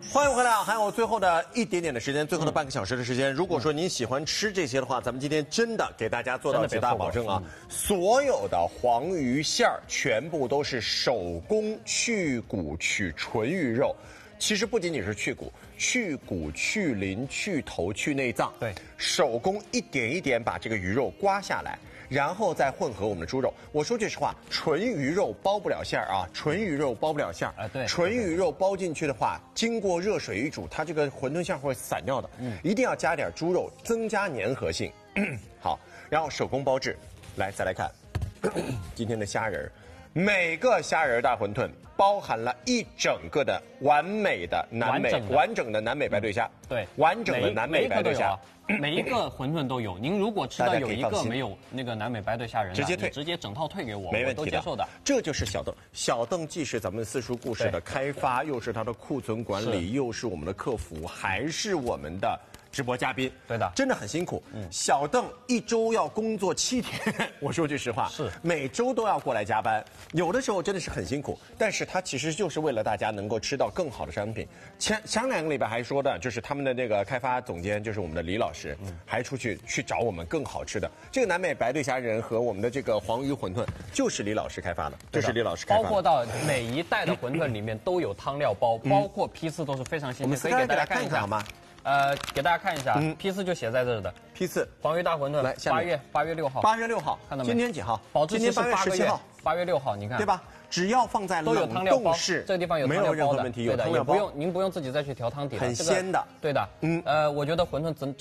欢迎回来啊！还有最后的一点点的时间，最后的半个小时的时间。如果说您喜欢吃这些的话，咱们今天真的给大家做到极大保证啊！所有的黄鱼馅儿全部都是手工去骨取纯鱼肉。其实不仅仅是去骨、去骨、去鳞、去头、去内脏， 对， 手工一点一点把这个鱼肉刮下来。然后再混合我们的猪肉。我说句实话，纯鱼肉包不了馅儿啊，纯鱼肉包不了馅儿。 对， 纯鱼肉包进去的话，经过热水一煮，它这个馄饨馅会散掉的。一定要加点猪肉，增加粘合性。好，然后手工包制。来，再来看今天的虾仁儿。每个虾仁大馄饨包含了一整个的完美的南美完整的南美白对虾， 对， 完整的南美白对虾， 每一个馄饨都有。您如果吃到有一个没有那个南美白对虾仁， 直接退， 直接整套退给我， 没问题的， 我都接受的。 这就是小邓，小邓既是咱们四叔故事的开发，又是它的库存管理，又是我们的客服，还是我们的直播嘉宾， 对的， 真的很辛苦。小邓一周要工作7天，我说句实话， 是每周都要过来加班，有的时候真的是很辛苦，但是他其实就是为了大家能够吃到更好的商品。前2个礼拜还说的，就是他们的那个开发总监，就是我们的李老师，还出去找我们更好吃的。这个南美白对虾仁和我们的这个黄鱼馄饨，就是李老师开发的，这是李老师开发的。 包括到每一袋的馄饨里面都有汤料包，包括批次都是非常新鲜， 可以给大家看一下好吗？ 给大家看一下，批次就写在这儿的。 批次， 黄鱼大馄饨，8月6号。 8月6号，看到没？今天几号？ 保质期是8个月。8月6号，你看， 对吧？只要放在冷冻室， 这个地方有汤料包的， 没有任何问题，有汤料包， 您不用自己再去调汤底了， 很鲜的， 对的。我觉得馄饨真